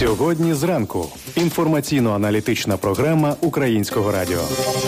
Сьогодні зранку. Інформаційно-аналітична програма Українського радіо.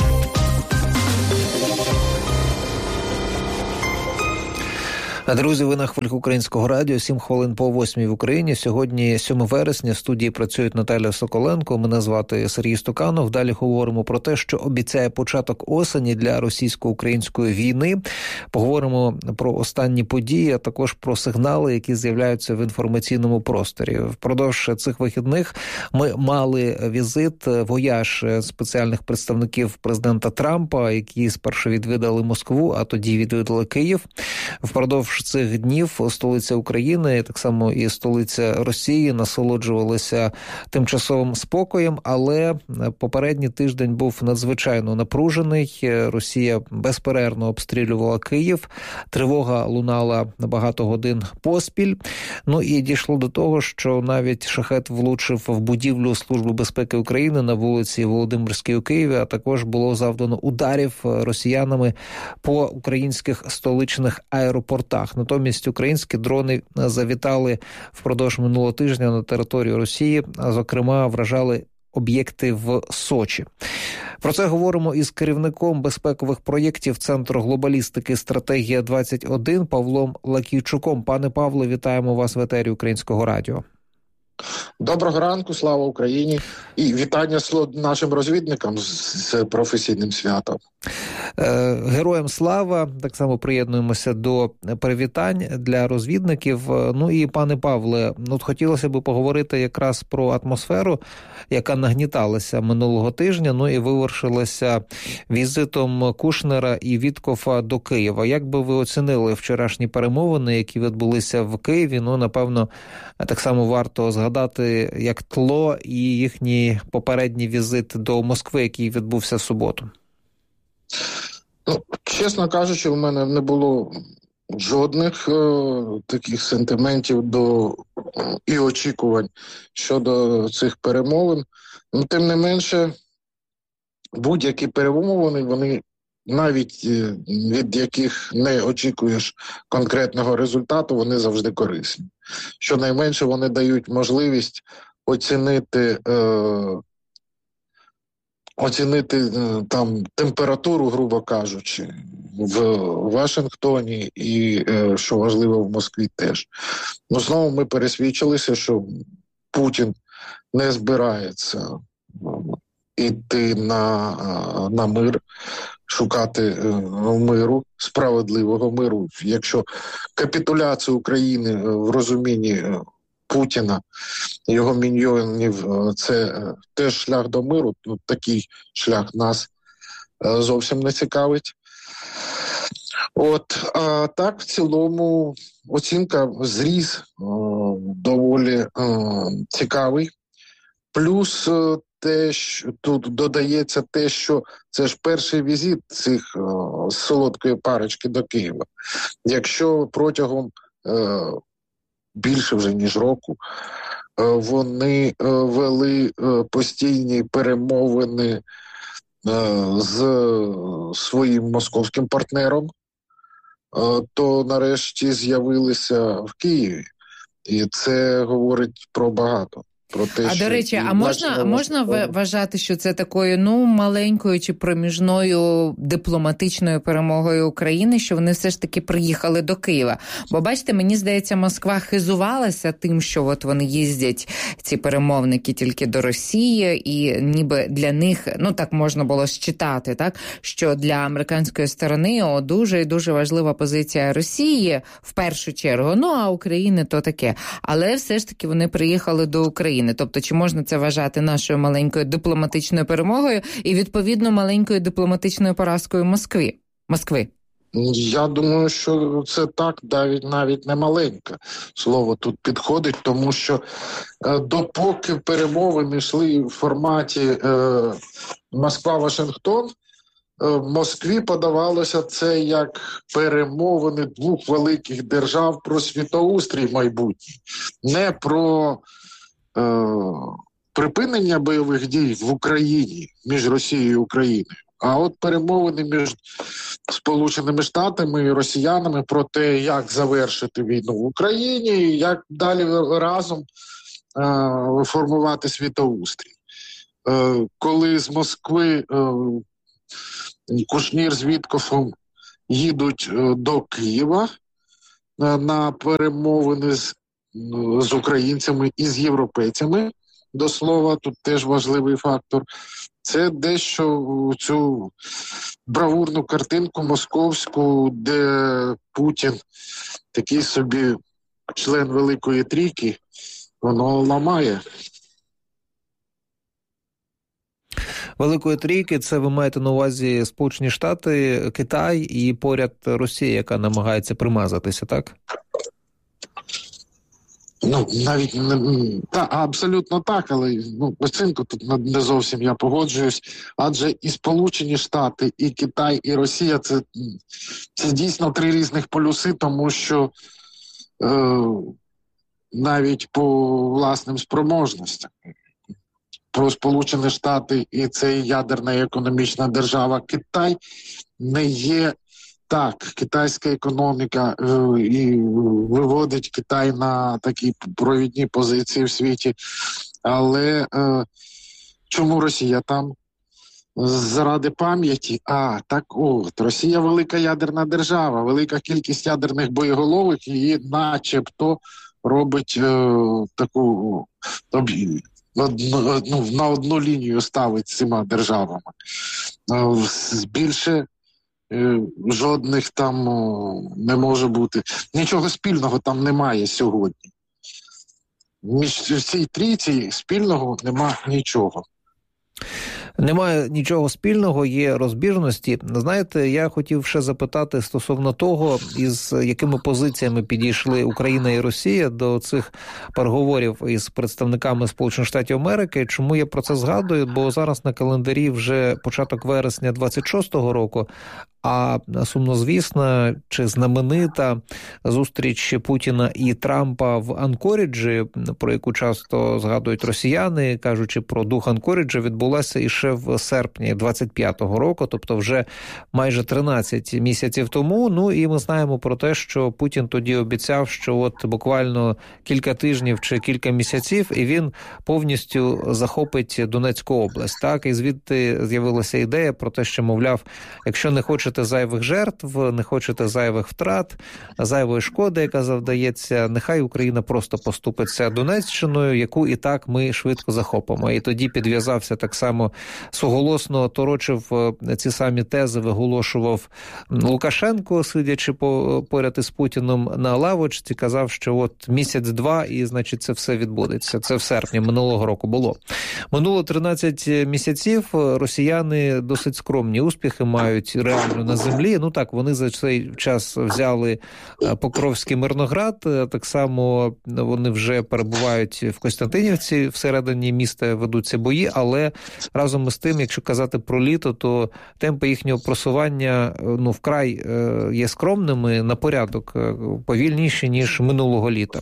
Друзі, ви на хвилях Українського радіо, 7 хвилин по 8 в Україні. Сьогодні 7 вересня, в студії працюють Наталя Соколенко, мене звати Сергій Стуканов. Далі говоримо про те, що обіцяє початок осені для російсько-української війни. Поговоримо про останні події, а також про сигнали, які з'являються в інформаційному просторі. Впродовж цих вихідних ми мали візит, вояж спеціальних представників президента Трампа, які спершу відвідали Москву, а тоді відвідали Київ. Впродовж цих днів столиця України, так само і столиця Росії, насолоджувалися тимчасовим спокоєм, але попередній тиждень був надзвичайно напружений. Росія безперервно обстрілювала Київ, тривога лунала на багато годин поспіль. Ну і дійшло до того, що навіть шахет влучив в будівлю Служби безпеки України на вулиці Володимирській у Києві, а також було завдано ударів росіянами по українських столичних аеропортах. Натомість українські дрони завітали впродовж минулого тижня на територію Росії, а зокрема вражали об'єкти в Сочі. Про це говоримо із керівником безпекових проєктів Центру глобалістики «Стратегія-21» Павлом Лакійчуком. Пане Павле, вітаємо вас в етері Українського радіо. Доброго ранку, слава Україні, і вітання нашим розвідникам з професійним святом. Героям слава, так само приєднуємося до привітань для розвідників. Ну і, пане Павле, хотілося б поговорити якраз про атмосферу, яка нагніталася минулого тижня, ну і вивершилася візитом Кушнера і Віткофа до Києва. Як би ви оцінили вчорашні перемовини, які відбулися в Києві? Ну, напевно, так само варто згадати як тло і їхній попередній візит до Москви, який відбувся в суботу. Ну, чесно кажучи, в мене не було жодних таких сентиментів і очікувань щодо цих перемовин. Ну, тим не менше, будь-які перемовини, вони навіть від яких не очікуєш конкретного результату, вони завжди корисні. Щонайменше вони дають можливість оцінити там температуру, грубо кажучи, в Вашингтоні і, що важливо, в Москві теж. Ну, знову ми пересвідчилися, що Путін не збирається йти на мир, шукати миру, справедливого миру. Якщо капітуляція України в розумінні Путіна, його міньйонів, це теж шлях до миру, ну, такий шлях нас зовсім не цікавить. А так, в цілому, оцінка зріз доволі цікавий. Плюс тут додається те, що це ж перший візит цих солодкої парочки до Києва. Якщо протягом більше вже ніж року вони вели постійні перемовини з своїм московським партнером, то нарешті з'явилися в Києві. І це говорить про багато. До речі, а можна вважати, що це такою, маленькою чи проміжною дипломатичною перемогою України, що вони все ж таки приїхали до Києва? Бо, бачите, мені здається, Москва хизувалася тим, що от вони їздять, ці перемовники, тільки до Росії, і ніби для них, так можна було считати, так, що для американської сторони дуже і дуже важлива позиція Росії в першу чергу, а України то таке. Але все ж таки вони приїхали до України. Тобто, чи можна це вважати нашою маленькою дипломатичною перемогою і, відповідно, маленькою дипломатичною поразкою Москви? Я думаю, що це так, навіть не маленька. Слово тут підходить, тому що допоки перемовини йшли в форматі Москва-Вашингтон, Москві подавалося це як перемовини двох великих держав про світоустрій майбутній, не про припинення бойових дій в Україні між Росією і Україною, а от перемовини між Сполученими Штатами і росіянами про те, як завершити війну в Україні, як далі разом формувати світоустрій. Коли з Москви Кушнір з Віткофом їдуть до Києва на перемовини з українцями і з європейцями, до слова, тут теж важливий фактор, це дещо цю бравурну картинку московську, де Путін такий собі член Великої Трійки, воно ламає. Великої Трійки, це ви маєте на увазі Сполучені Штати, Китай і поряд Росія, яка намагається примазатися, так? Навіть абсолютно так, але оцінку тут не зовсім я погоджуюсь, адже і Сполучені Штати, і Китай, і Росія це дійсно три різних полюси, тому що навіть по власним спроможностям про Сполучені Штати і це ядерна і економічна держава Китай не є так. Китайська економіка і виводить Китай на такі провідні позиції в світі. Але чому Росія там? Заради пам'яті? Росія велика ядерна держава, велика кількість ядерних боєголовок її начебто робить таку на одну лінію ставить з цими державами. Більше жодних там не може бути. Нічого спільного там немає сьогодні. Між цій трійці спільного нема нічого. Немає нічого спільного, є розбіжності. Знаєте, я хотів ще запитати стосовно того, із якими позиціями підійшли Україна і Росія до цих переговорів із представниками Сполучених Штатів Америки. Чому я про це згадую? Бо зараз на календарі вже початок вересня 26-го року, а сумнозвісна чи знаменита зустріч Путіна і Трампа в Анкоріджі, про яку часто згадують росіяни, кажучи про дух Анкоріджа, відбулася іще в серпні 25-го року, тобто вже майже 13 місяців тому. Ну і ми знаємо про те, що Путін тоді обіцяв, що от буквально кілька тижнів чи кілька місяців, і він повністю захопить Донецьку область. Так, і звідти з'явилася ідея про те, що, мовляв, якщо не хочете зайвих жертв, не хочете зайвих втрат, зайвої шкоди, яка завдається, нехай Україна просто поступиться Донеччиною, яку і так ми швидко захопимо. І тоді підв'язався так само, суголосно торочив ці самі тези, виголошував Лукашенко, сидячи поряд із Путіном на лавочці, казав, що от місяць-два і, значить, це все відбудеться. Це в серпні минулого року було. Минуло 13 місяців, росіяни досить скромні успіхи мають реально на землі. Ну так, вони за цей час взяли Покровський Мирноград, так само вони вже перебувають в Костянтинівці, всередині міста ведуться бої, але разом із тим, якщо казати про літо, то темпи їхнього просування вкрай є скромними, на порядок повільніші, ніж минулого літа.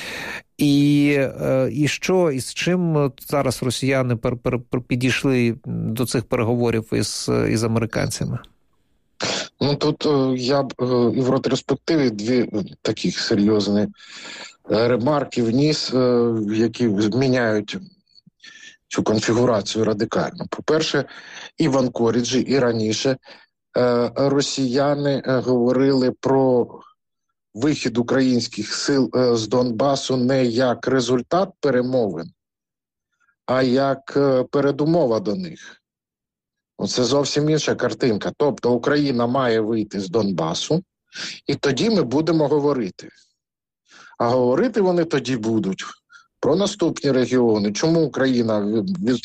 І що, і з чим зараз росіяни підійшли до цих переговорів із американцями? Тут я б і в ретроспективі дві таких серйозні ремарки вніс, які зміняють цю конфігурацію радикально. По-перше, і в Анкоріджі, і раніше росіяни говорили про вихід українських сил з Донбасу не як результат перемовин, а як передумова до них. Це зовсім інша картинка. Тобто Україна має вийти з Донбасу, і тоді ми будемо говорити. А говорити вони тоді будуть про наступні регіони. Чому Україна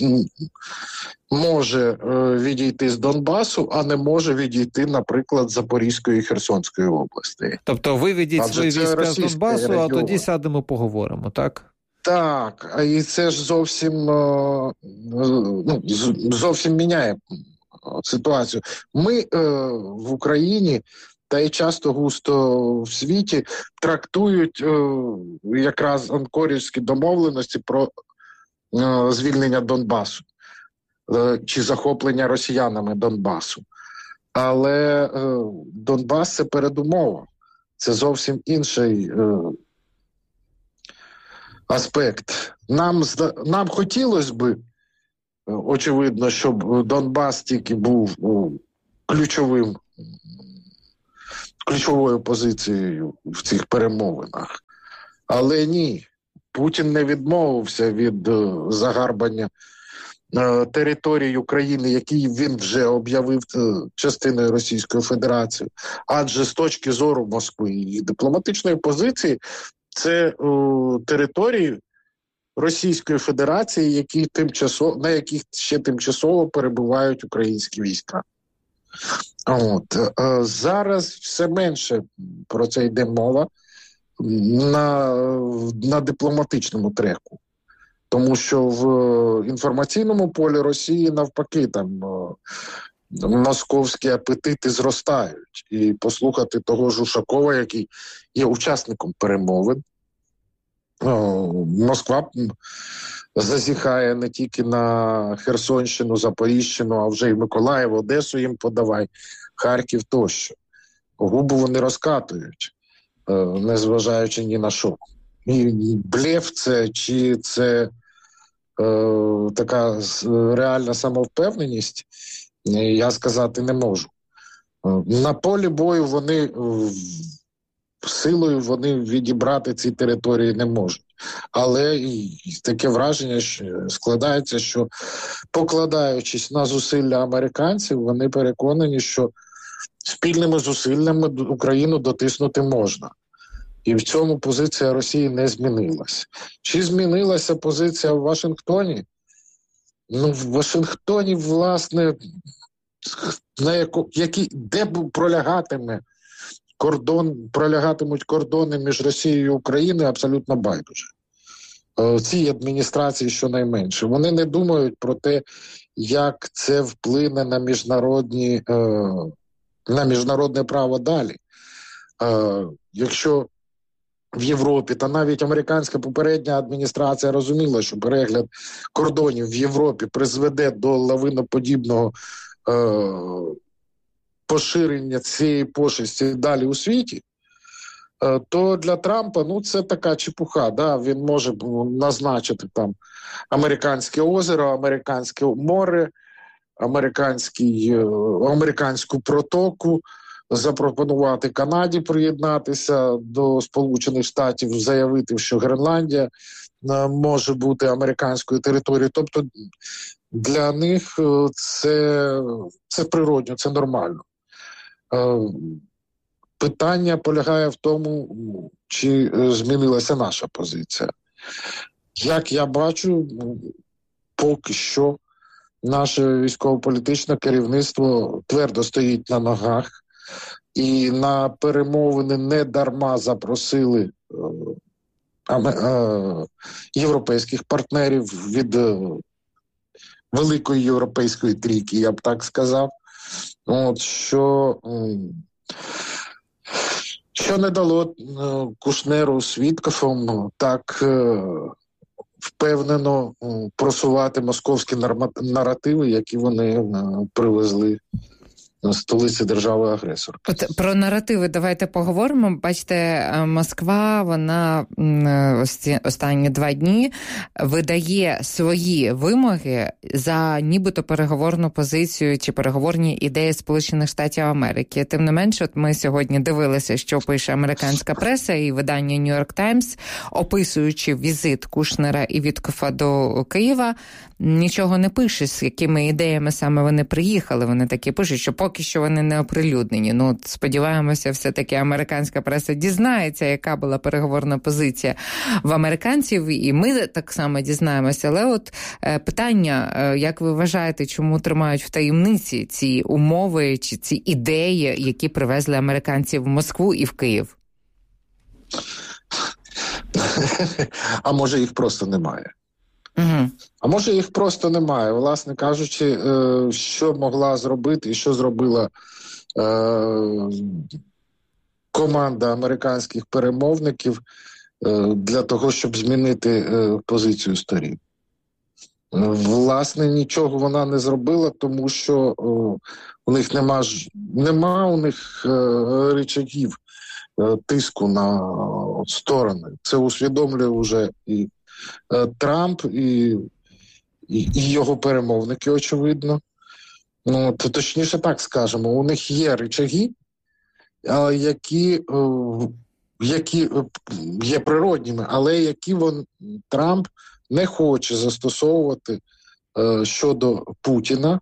може відійти з Донбасу, а не може відійти, наприклад, з Запорізької і Херсонської областей? Тобто ви ведіть свої війська з Донбасу, регіон. А тоді сядемо поговоримо, так? Так, і це ж зовсім міняє ситуацію. Ми в Україні та й часто густо в світі трактують якраз анкоріжські домовленості про звільнення Донбасу чи захоплення росіянами Донбасу. Але Донбас – це передумова. Це зовсім інший аспект Нам хотілося б, очевидно, щоб Донбас тільки був ключовою позицією в цих перемовинах. Але ні, Путін не відмовився від загарбання території України, які він вже об'явив частиною Російської Федерації. Адже з точки зору Москви і дипломатичної позиції це території Російської Федерації, на яких ще тимчасово перебувають українські війська. Зараз все менше про це йде мова на дипломатичному треку. Тому що в інформаційному полі Росії навпаки там московські апетити зростають. І послухати того ж Ушакова, який є учасником перемовин, Москва зазіхає не тільки на Херсонщину, Запоріжжя, а вже й Миколаїв, Одесу їм подавай, Харків тощо. Губу вони розкатують, незважаючи ні на що. І блеф це, чи це така реальна самовпевненість, я сказати не можу. На полі бою вони силою відібрати ці території не можуть. Але таке враження складається, що покладаючись на зусилля американців, вони переконані, що спільними зусиллями Україну дотиснути можна. І в цьому позиція Росії не змінилась. Чи змінилася позиція в Вашингтоні? В Вашингтоні, власне, де пролягатимуть кордони між Росією і Україною, абсолютно байдуже. Цій адміністрації щонайменше. Вони не думають про те, як це вплине на міжнародне право далі. Якщо в Європі, та навіть американська попередня адміністрація розуміла, що перегляд кордонів в Європі призведе до лавиноподібного поширення цієї пошесті далі у світі, то для Трампа, це така чепуха. Да? Він може назначити там американське озеро, американське море, американську протоку, запропонувати Канаді приєднатися до Сполучених Штатів, заявити, що Гренландія може бути американською територією. Тобто для них це природньо, це нормально. Питання полягає в тому, чи змінилася наша позиція. Як я бачу, поки що наше військово-політичне керівництво твердо стоїть на ногах, і на перемовини не дарма запросили європейських партнерів від великої європейської трійки, я б так сказав. Що не дало Кушнеру з Віткофом так впевнено просувати московські наративи, які вони привезли столиці держави-агресора. От про наративи давайте поговоримо. Бачите, Москва, вона останні 2 дні видає свої вимоги за нібито переговорну позицію чи переговорні ідеї Сполучених Штатів Америки. Тим не менше, от ми сьогодні дивилися, що пише американська преса і видання New York Times, описуючи візит Кушнера і Віткофа до Києва, нічого не пише, з якими ідеями саме вони приїхали. Вони такі пишуть, що поки що вони не оприлюднені. Сподіваємося, все-таки американська преса дізнається, яка була переговорна позиція в американців, і ми так само дізнаємося. Але от питання, як ви вважаєте, чому тримають в таємниці ці умови чи ці ідеї, які привезли американці в Москву і в Київ? А може їх просто немає? Угу. А може їх просто немає. Власне кажучи, що могла зробити і що зробила команда американських перемовників для того, щоб змінити позицію сторін. Власне, нічого вона не зробила, тому що у них нема у них рычагів тиску на сторони. Це усвідомлює вже і Трамп і його перемовники, очевидно. Ну, то точніше так скажемо, у них є рычаги, які є природніми, але які Трамп не хоче застосовувати щодо Путіна,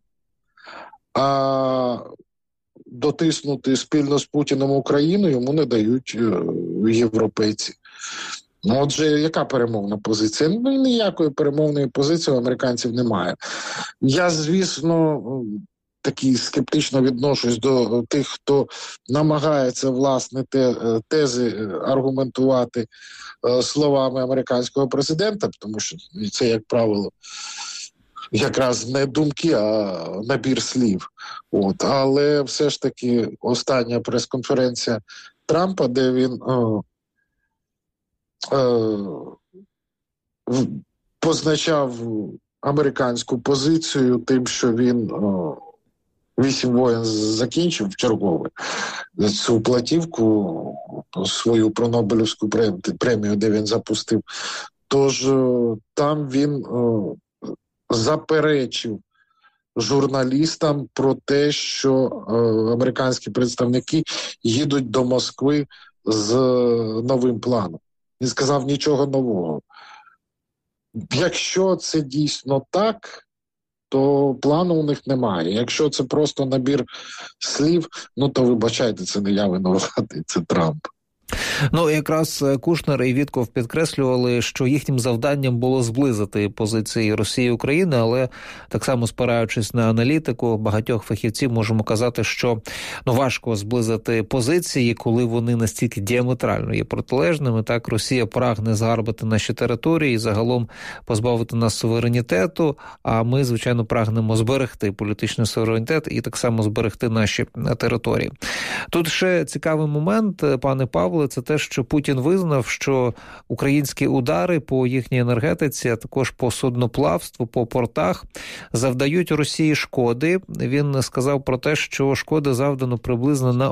а дотиснути спільно з Путіним Україну йому не дають європейці. Ну, отже, яка перемовна позиція? Ну, ніякої перемовної позиції у американців немає. Я, звісно, такі скептично відношусь до тих, хто намагається, власне, тези аргументувати словами американського президента, тому що це, як правило, якраз не думки, а набір слів. Але все ж таки остання прес-конференція Трампа, де він позначав американську позицію тим, що він 8 воєн закінчив чергове цю платівку свою про Нобелівську премію, де він запустив. Тож там він заперечив журналістам про те, що американські представники їдуть до Москви з новим планом. Він сказав нічого нового. Якщо це дійсно так, то плану у них немає. Якщо це просто набір слів, ну то вибачайте, це не я винуватий, це Трамп. Ну, якраз Кушнер і Вітков підкреслювали, що їхнім завданням було зблизити позиції Росії і України, але так само спираючись на аналітику багатьох фахівців, можемо казати, що важко зблизити позиції, коли вони настільки діаметрально є протилежними. Так, Росія прагне загарбати наші території, загалом позбавити нас суверенітету, а ми, звичайно, прагнемо зберегти політичний суверенітет і так само зберегти наші території. Тут ще цікавий момент, пане Павле, це те, що Путін визнав, що українські удари по їхній енергетиці, а також по судноплавству, по портах завдають Росії шкоди. Він сказав про те, що шкоди завдано приблизно на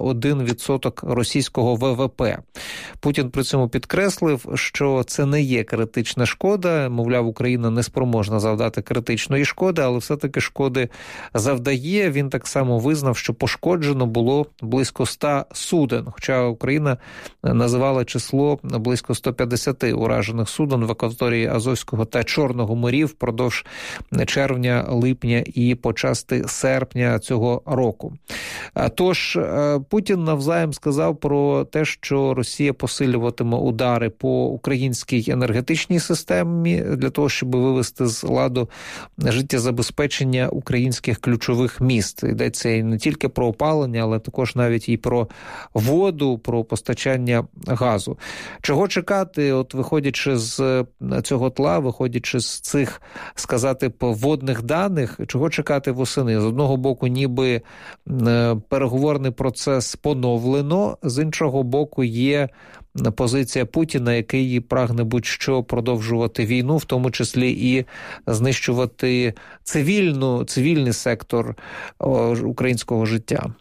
1% російського ВВП. Путін при цьому підкреслив, що це не є критична шкода, мовляв, Україна не спроможна завдати критичної шкоди, але все-таки шкоди завдає. Він так само визнав, що пошкоджено було близько 100 суден, хоча Україна називала число близько 150 уражених суден в акваторії Азовського та Чорного морів впродовж червня, липня і почасти серпня цього року. Тож Путін навзаєм сказав про те, що Росія посилюватиме удари по українській енергетичній системі для того, щоб вивести з ладу життєзабезпечення українських ключових міст. Йдеться і не тільки про опалення, але також навіть і про воду, про постачання газу. Чого чекати, от виходячи з цього тла, виходячи з цих, сказати, водних даних, чого чекати восени? З одного боку, ніби переговорний процес поновлено, з іншого боку, є позиція Путіна, який прагне будь-що продовжувати війну, в тому числі і знищувати цивільний сектор українського життя.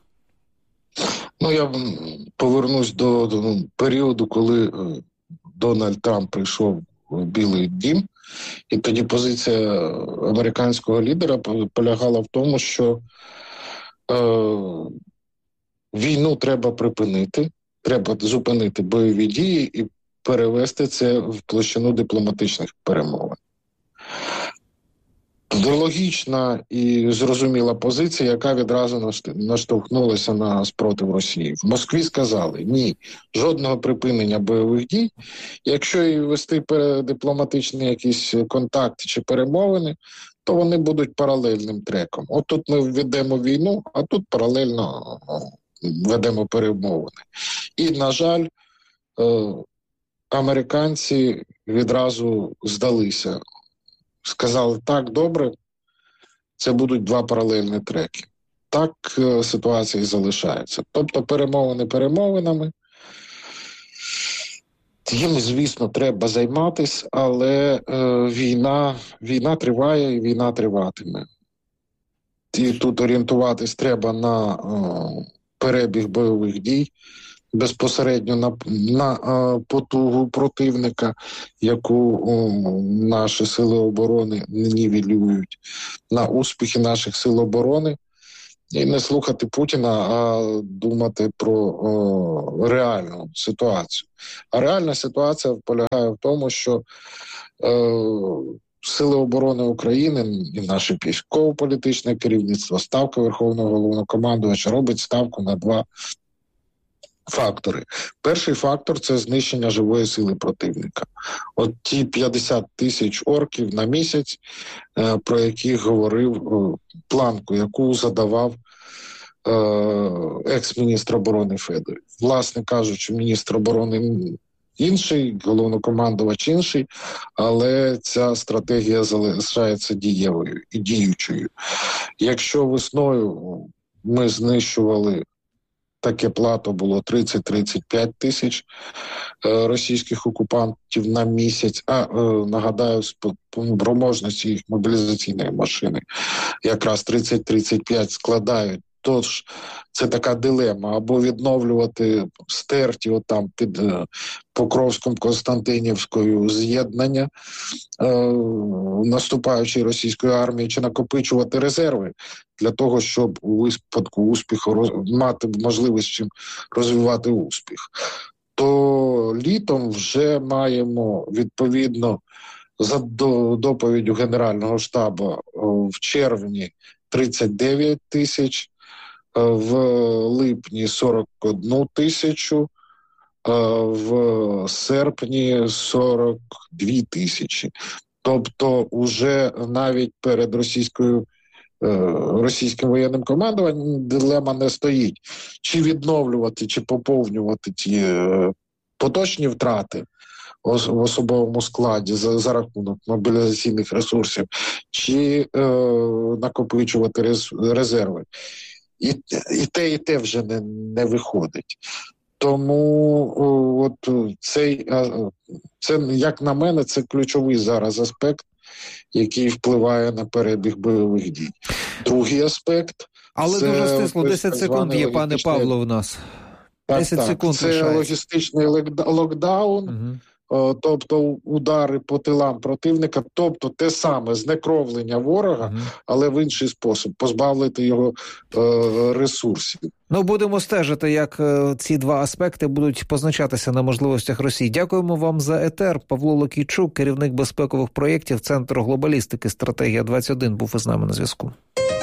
Ну, я повернусь до періоду, коли Дональд Трамп прийшов в Білий дім, і тоді позиція американського лідера полягала в тому, що війну треба припинити, треба зупинити бойові дії і перевести це в площину дипломатичних перемовин. Логічна і зрозуміла позиція, яка відразу наштовхнулася на спротив Росії. В Москві сказали, ні, жодного припинення бойових дій. Якщо і вести дипломатичні якісь контакти чи перемовини, то вони будуть паралельним треком. От тут ми ведемо війну, а тут паралельно ведемо перемовини. І, на жаль, американці відразу здалися. Сказали, так, добре, це будуть два паралельні треки. Так ситуація і залишається. Тобто перемовини перемовинами. Їм, звісно, треба займатися, але війна триває і війна триватиме. І тут орієнтуватись треба на перебіг бойових дій, безпосередньо на потугу противника, яку наші сили оборони нівелюють, на успіхи наших сил оборони, і не слухати Путіна, а думати про реальну ситуацію. А реальна ситуація полягає в тому, що Сили оборони України і наше військово-політичне керівництво, ставка Верховного Головнокомандувача робить ставку на два фактори. Перший фактор – це знищення живої сили противника. От ті 50 тисяч орків на місяць, про яких говорив, планку, яку задавав екс-міністр оборони Федоров. Власне кажучи, міністр оборони інший, головнокомандувач інший, але ця стратегія залишається дієвою і діючою. Якщо весною ми знищували, таке плато було 30-35 тисяч російських окупантів на місяць, нагадаю, спроможності їх мобілізаційної машини якраз 30-35 складають. Тож це така дилема, або відновлювати стерті отам під Покровськом, Константинівською з'єднання наступаючої російської армії, чи накопичувати резерви для того, щоб у випадку успіху мати можливість чим розвивати успіх. То літом вже маємо відповідно за доповіддю Генерального штабу в червні 39 тисяч, в липні 41 тисячу, в серпні 42 тисячі. Тобто уже навіть перед російським воєнним командуванням дилема не стоїть. Чи відновлювати, чи поповнювати ті поточні втрати в особовому складі за рахунок мобілізаційних ресурсів, чи накопичувати резерви. І те вже не виходить. Тому це, як на мене, це ключовий зараз аспект, який впливає на перебіг бойових дій. Другий аспект... Але дуже стисло, 10 секунд є, пане Павло, в нас. 10 секунд це лишається. Логістичний локдаун, тобто удари по тилам противника, тобто те саме знекровлення ворога, але в інший спосіб, позбавити його ресурсів. Ну, будемо стежити, як ці два аспекти будуть позначатися на можливостях Росії. Дякуємо вам за етер. Павло Локійчук, керівник безпекових проєктів Центру глобалістики «Стратегія-21», був із нами на зв'язку.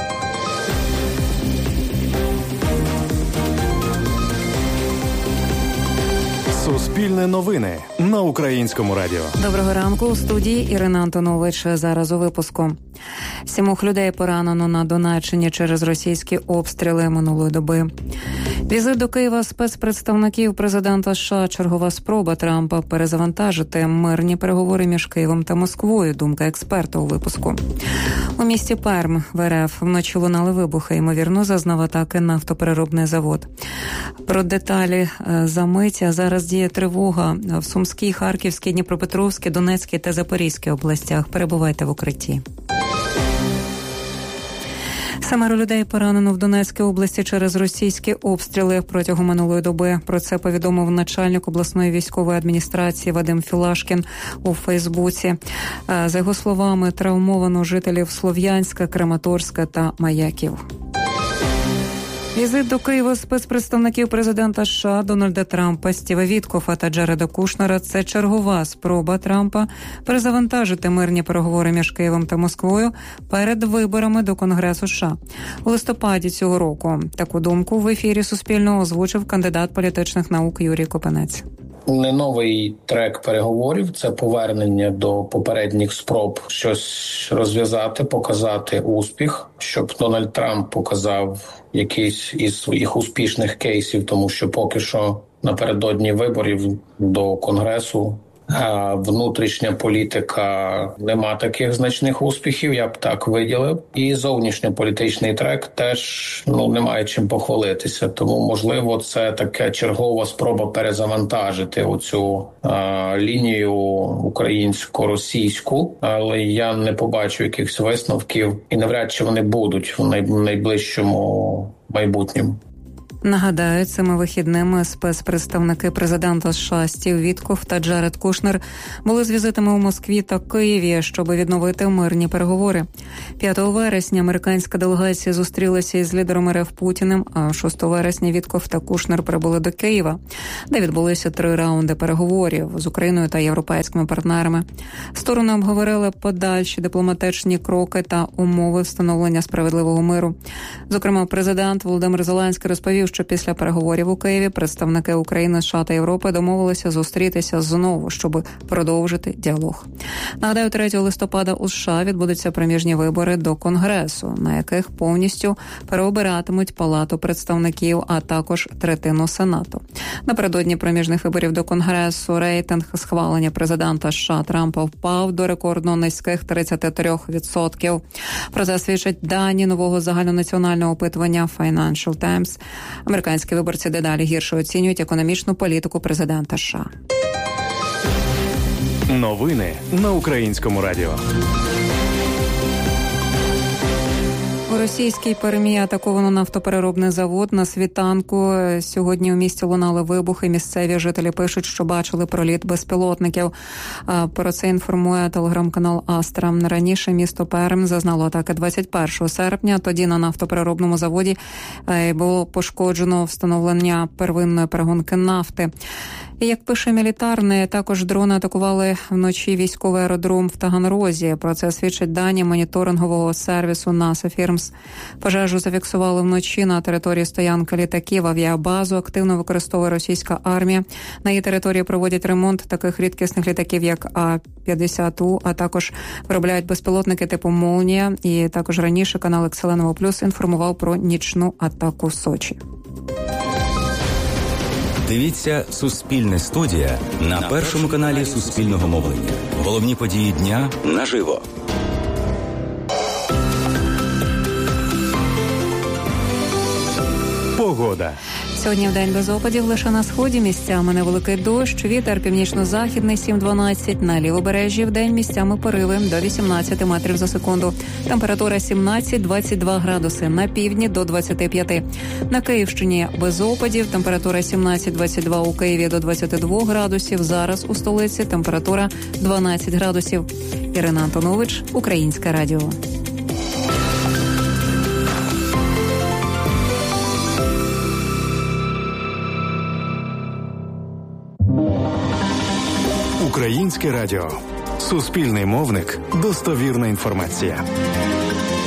Суспільне новини на Українському радіо. Доброго ранку. У студії Ірина Антонович. Зараз у випуску. 7 людей поранено на Донеччині через російські обстріли минулої доби. Візит до Києва спецпредставників президента США. Чергова спроба Трампа перезавантажити мирні переговори між Києвом та Москвою. Думка експерта у випуску. У місті Перм в РФ вночі лунали вибухи. Ймовірно, зазнав атаки нафтопереробний завод. Про деталі за мить. Зараз діє тривога в Сумській, Харківській, Дніпропетровській, Донецькій та Запорізькій областях. Перебувайте в укритті. 7 людей поранено в Донецькій області через російські обстріли протягом минулої доби. Про це повідомив начальник обласної військової адміністрації Вадим Філашкін у Фейсбуці. За його словами, травмовано жителів Слов'янська, Краматорська та Маяків. Візит до Києва спецпредставників президента США Дональда Трампа, Стіва Віткофа та Джареда Кушнера – це чергова спроба Трампа перезавантажити мирні переговори між Києвом та Москвою перед виборами до Конгресу США. У листопаді цього року таку думку в ефірі Суспільного озвучив кандидат політичних наук Юрій Копенець. Не новий трек переговорів, це повернення до попередніх спроб щось розв'язати, показати успіх, щоб Дональд Трамп показав якийсь із своїх успішних кейсів, тому що поки що напередодні виборів до Конгресу внутрішня політика нема таких значних успіхів, я б так виділив. І зовнішньополітичний трек теж немає чим похвалитися. Тому, можливо, це така чергова спроба перезавантажити оцю лінію українсько-російську, але я не побачу якихось висновків і навряд чи вони будуть в найближчому майбутньому. Нагадаю, цими вихідними спецпредставники президента США Стів Віткоф та Джаред Кушнер були з візитами у Москві та Києві, щоб відновити мирні переговори. 5 вересня американська делегація зустрілася із лідером РФ Путіним, а 6 вересня Віткоф та Кушнер прибули до Києва, де відбулися 3 раунди переговорів з Україною та європейськими партнерами. Сторони обговорили подальші дипломатичні кроки та умови встановлення справедливого миру. Зокрема, президент Володимир Зеленський розповів, що після переговорів у Києві представники України, США та Європи домовилися зустрітися знову, щоб продовжити діалог. Нагадаю, 3 листопада у США відбудуться проміжні вибори до Конгресу, на яких повністю переобиратимуть Палату представників, а також третину Сенату. Напередодні проміжних виборів до Конгресу рейтинг схвалення президента США Трампа впав до рекордно низьких 33%. Про це свідчать дані нового загальнонаціонального опитування Financial Times. Американські виборці дедалі гірше оцінюють економічну політику президента США. Новини на Українському радіо. У російській Пермі атаковано нафтопереробний завод. На світанку сьогодні у місті лунали вибухи. Місцеві жителі пишуть, що бачили проліт безпілотників. Про це інформує телеграм-канал Астра. Раніше місто Пермь зазнало атаки 21 серпня. Тоді на нафтопереробному заводі було пошкоджено встановлення первинної перегонки нафти. І, як пише Мілітарне, також дрони атакували вночі військовий аеродром в Таганрозі. Про це свідчать дані моніторингового сервісу NASA Firms. Пожежу зафіксували вночі на території стоянки літаків. Авіабазу активно використовує російська армія. На її території проводять ремонт таких рідкісних літаків, як А-50У, а також виробляють безпілотники типу «Молнія». І також раніше канал «Екселеново Плюс» інформував про нічну атаку Сочі. Дивіться «Суспільне студія» на першому каналі Суспільного мовлення. Головні події дня наживо. Погода. Сьогодні вдень без опадів, лише на сході місцями невеликий дощ, вітер північно-західний 7-12, на лівобережжі вдень місцями пориви до 18 метрів за секунду. Температура 17-22 градуси, на півдні до 25. На Київщині без опадів, температура 17-22 у Києві до 22 градусів, зараз у столиці температура 12 градусів. Ірина Антонович, Українське радіо. Українське радіо. Суспільний мовник. Достовірна інформація.